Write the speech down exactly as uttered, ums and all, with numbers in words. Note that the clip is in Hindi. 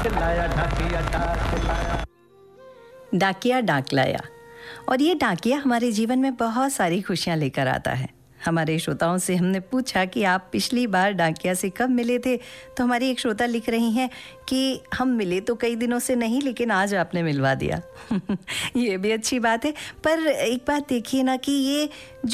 डाक लाया, डाकिया डाक लाया। डाकिया डाक लाया। और ये डाकिया हमारे जीवन में बहुत सारी खुशियां लेकर आता है। हमारे श्रोताओं से हमने पूछा कि आप पिछली बार डाकिया से कब मिले थे, तो हमारी एक श्रोता लिख रही हैं कि हम मिले तो कई दिनों से नहीं, लेकिन आज आपने मिलवा दिया। ये भी अच्छी बात है। पर एक बात देखिए ना कि ये